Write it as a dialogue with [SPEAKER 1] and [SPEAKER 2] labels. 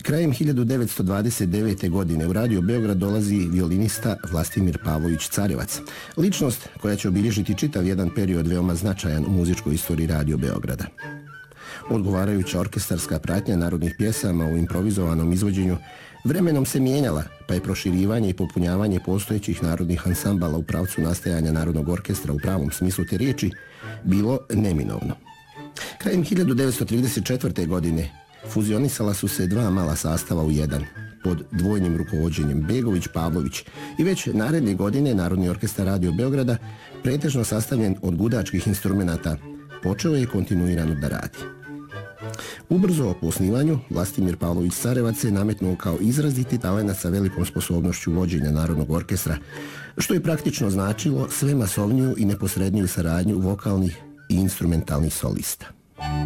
[SPEAKER 1] Krajem 1929. godine u Radio Beograd dolazi violinista Vlastimir Pavlović Carevac, ličnost koja će obilježiti čitav jedan period veoma značajan u muzičkoj istoriji Radio Beograda. Odgovarajuća orkestarska pratnja narodnih pjesama u improvizovanom izvođenju vremenom se mijenjala, pa je proširivanje i popunjavanje postojećih narodnih ansambala u pravcu nastajanja Narodnog orkestra u pravom smislu te riječi bilo neminovno. Krajem 1934. godine fuzionisala su se dva mala sastava u jedan, pod dvojnim rukovođenjem Begović-Pavlović, i već naredne godine Narodni orkestar Radio Beograda, pretežno sastavljen od gudačkih instrumenata, počeo je kontinuirano da radi. Ubrzo po osnivanju, Vlastimir Pavlović Carevac se nametnuo kao izraziti talenat sa velikom sposobnošću vođenja Narodnog orkestra, što je praktično značilo sve masovniju i neposredniju saradnju vokalnih i instrumentalnih solista.